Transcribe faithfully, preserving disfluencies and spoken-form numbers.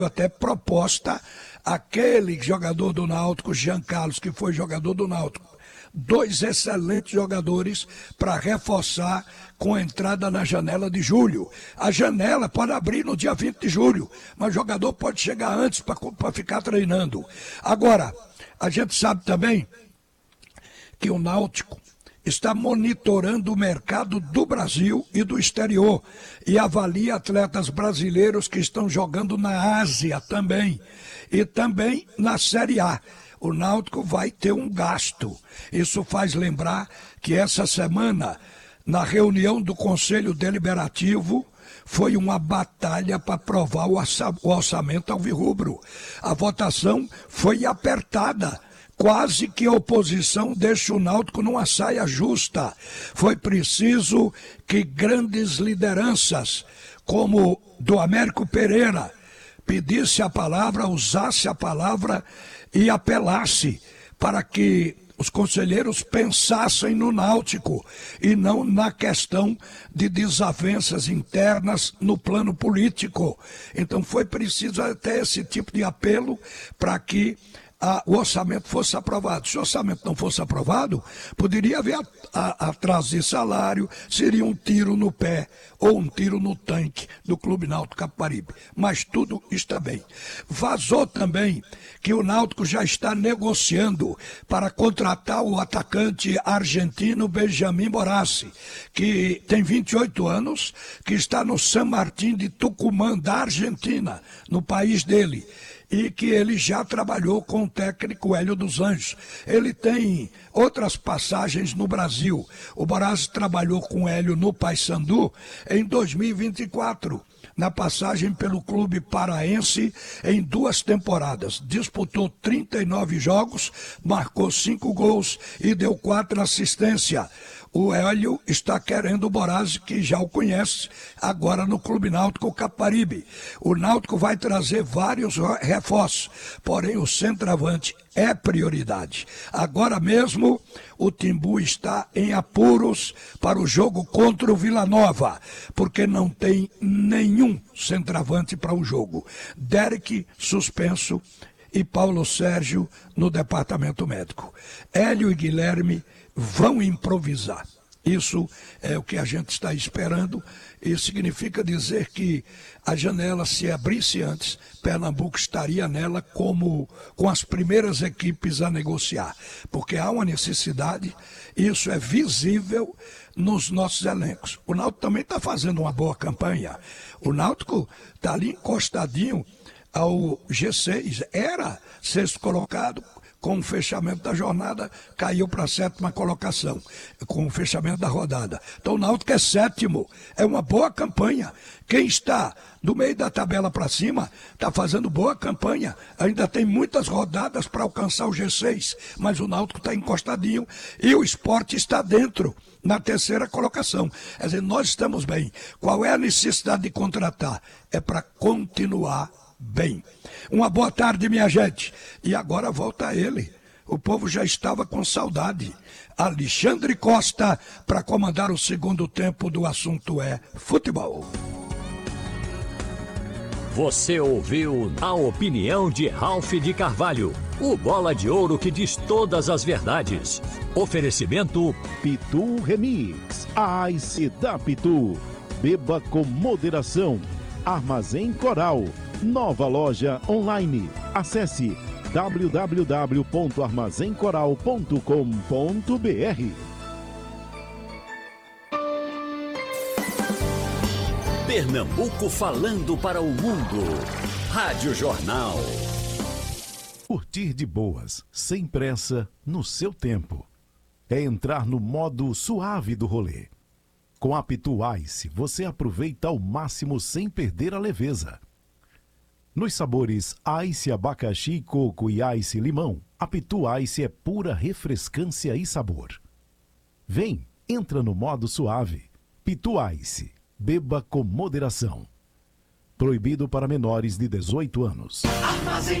até proposta aquele jogador do Náutico, Jean Carlos, que foi jogador do Náutico, dois excelentes jogadores para reforçar com a entrada na janela de julho. A janela pode abrir no dia vinte de julho, mas o jogador pode chegar antes para ficar treinando. Agora, a gente sabe também que o Náutico está monitorando o mercado do Brasil e do exterior e avalia atletas brasileiros que estão jogando na Ásia também e também na Série A. O Náutico vai ter um gasto. Isso faz lembrar que essa semana, na reunião do Conselho Deliberativo, foi uma batalha para aprovar o orçamento alvirrubro. A votação foi apertada. Quase que a oposição deixa o Náutico numa saia justa. Foi preciso que grandes lideranças, como do Américo Pereira, pedisse a palavra, usasse a palavra e apelasse para que os conselheiros pensassem no Náutico e não na questão de desavenças internas no plano político. Então foi preciso até esse tipo de apelo para que Ah, o orçamento fosse aprovado. Se o orçamento não fosse aprovado, poderia haver atraso de salário, seria um tiro no pé ou um tiro no tanque do Clube Náutico Capibaribe. Mas tudo está bem. Vazou também que o Náutico já está negociando para contratar o atacante argentino Benjamin Borassi, que tem vinte e oito anos, que está no San Martín de Tucumã, da Argentina, no país dele. E que ele já trabalhou com o técnico Hélio dos Anjos. Ele tem outras passagens no Brasil. O Borassi trabalhou com o Hélio no Paysandu em dois mil e vinte e quatro, na passagem pelo clube paraense em duas temporadas. Disputou trinta e nove jogos, marcou cinco gols e deu quatro assistências. O Hélio está querendo o Borassi, que já o conhece, agora no Clube Náutico Capibaribe. O Náutico vai trazer vários reforços, porém o centroavante é prioridade. Agora mesmo, o Timbu está em apuros para o jogo contra o Vila Nova, porque não tem nenhum centroavante para o jogo. Derek suspenso e Paulo Sérgio no departamento médico. Hélio e Guilherme vão improvisar. Isso é o que a gente está esperando e significa dizer que a janela, se abrisse antes, Pernambuco estaria nela como com as primeiras equipes a negociar, porque há uma necessidade, isso é visível nos nossos elencos. O Náutico também está fazendo uma boa campanha. O Náutico está ali encostadinho ao G seis, era sexto colocado. Com o fechamento da jornada, caiu para a sétima colocação, com o fechamento da rodada. Então o Náutico é sétimo, é uma boa campanha. Quem está do meio da tabela para cima, está fazendo boa campanha. Ainda tem muitas rodadas para alcançar o G seis, mas o Náutico está encostadinho e o Sport está dentro, na terceira colocação. Quer dizer, nós estamos bem. Qual é a necessidade de contratar? É para continuar bem. Uma boa tarde, minha gente. E agora volta ele. O povo já estava com saudade. Alexandre Costa para comandar o segundo tempo do Assunto é Futebol. Você ouviu a opinião de Ralph de Carvalho, o bola de ouro que diz todas as verdades. Oferecimento Pitu Remix, a Ice da Pitu. Beba com moderação. Armazém Coral. Nova loja online. Acesse w w w ponto armazém coral ponto com ponto b r. Pernambuco falando para o mundo. Rádio Jornal. Curtir de boas, sem pressa, no seu tempo. É entrar no modo suave do rolê. Com a Pitu Ice, você aproveita ao máximo sem perder a leveza. Nos sabores Ice Abacaxi, Coco e Ice Limão, a Pitu Ice é pura refrescância e sabor. Vem, entra no modo suave. Pitu Ice, beba com moderação. Proibido para menores de dezoito anos. Armazém